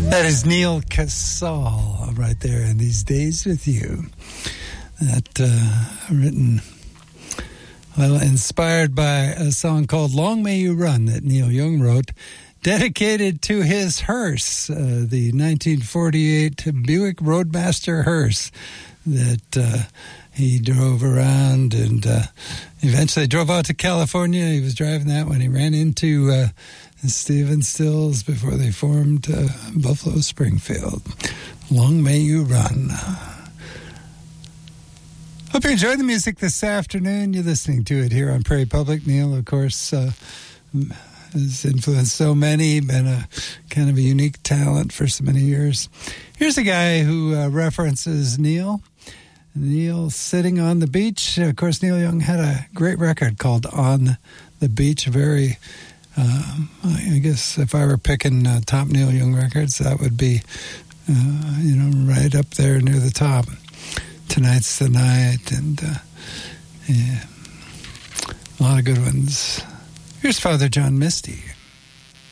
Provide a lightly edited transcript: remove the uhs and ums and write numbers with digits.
That is Neal Casal right there in These Days With You. That written, well, inspired by a song called Long May You Run that Neil Young wrote, dedicated to his hearse, the 1948 Buick Roadmaster hearse that he drove around and eventually drove out to California. He was driving that when he ran into Stephen Stills before they formed Buffalo Springfield. Long May You Run. Hope you enjoyed the music this afternoon. You're listening to it here on Prairie Public. Neil, of course, has influenced so many, been a kind of a unique talent for so many years. Here's a guy who references Neil. Neil sitting on the beach. Of course, Neil Young had a great record called On the Beach. Very, I guess if I were picking top Neil Young records, that would be, right up there near the top. Tonight's the Night, and yeah, a lot of good ones. Here's Father John Misty.